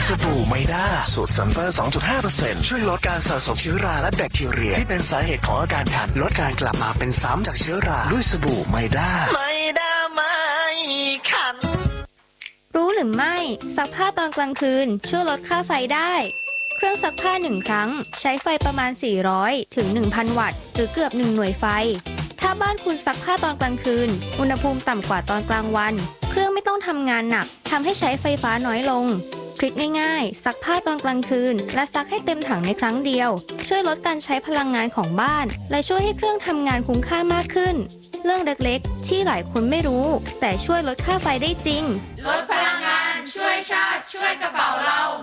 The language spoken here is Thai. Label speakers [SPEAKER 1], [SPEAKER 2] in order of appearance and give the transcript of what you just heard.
[SPEAKER 1] บู่ไมด้าสูตรซัมเปอร์ 2.5% ช่วยลดการสะสมเชื้อราและแบคทีเรียที่เป็นสาเหตุของอาการคันลดการกลับมาเป็นซ้ำจากเชื้อราด้วยสบู่ไมด้าไม่คัน
[SPEAKER 2] รู้หรือไม่ซักผ้าตอนกลางคืนช่วยลดค่าไฟได้เครื่องซักผ้า1ครั้งใช้ไฟประมาณ400ถึง 1,000 วัตต์หรือเกือบ1หน่วยไฟถ้าบ้านคุณซักผ้าตอนกลางคืนอุณหภูมิต่ำกว่าตอนกลางวันเครื่องไม่ต้องทำงานหนักทำให้ใช้ไฟฟ้าน้อยลงทริคง่ายๆซักผ้าตอนกลางคืนและซักให้เต็มถังในครั้งเดียวช่วยลดการใช้พลังงานของบ้านและช่วยให้เครื่องทำงานคุ้มค่ามากขึ้นเรื่องเล็กๆที่หลายคนไม่รู้แต่ช่วยลดค่าไฟได้จริง
[SPEAKER 3] ลดพลัง